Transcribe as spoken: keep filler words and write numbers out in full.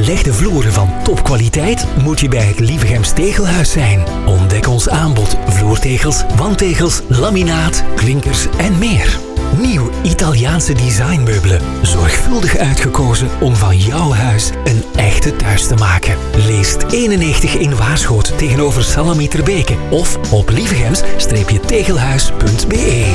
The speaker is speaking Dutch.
Belegde vloeren van topkwaliteit moet je bij het Lievegems Tegelhuis zijn. Ontdek ons aanbod vloertegels, wandtegels, laminaat, klinkers en meer. Nieuw Italiaanse designmeubelen. Zorgvuldig uitgekozen om van jouw huis een echte thuis te maken. Leest eenennegentig in Waarschoot tegenover Salami Terbeke of op lievegems-tegelhuis punt be.